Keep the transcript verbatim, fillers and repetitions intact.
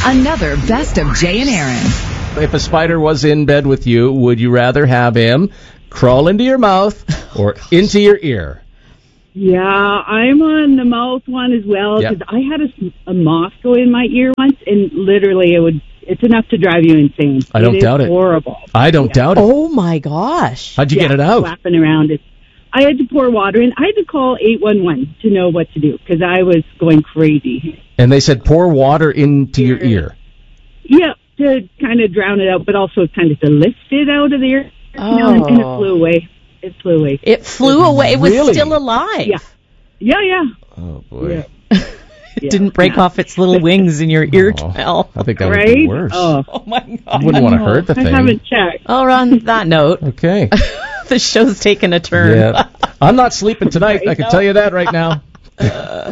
Another Best of Jay and Aaron. If a spider was in bed with you, would you rather have him crawl into your mouth or oh, into your ear? Yeah, I'm on the mouth one as well, because yep. I had a, a moth go in my ear once, and literally it would it's enough to drive you insane. I don't it doubt is it. horrible. I don't yeah. doubt it. Oh, my gosh. How'd you yeah, get it out? Flapping around. It. I had to pour water in. I had to call eight one one to know what to do, because I was going crazy. And they said pour water into your ear. Yeah, to kind of drown it out, but also kind of to lift it out of the ear. Oh. You know, and it flew away. It flew away. It flew away. It was really? still alive. Yeah. Yeah, yeah. Oh, boy. Yeah. It yeah. didn't break off its little wings in your ear oh, canal. I think that right? would be worse. Oh, oh my God. I wouldn't want to hurt the I thing. I haven't checked. Oh, on that note. Okay. The show's taking a turn. Yeah. I'm not sleeping tonight. I can tell you that right now.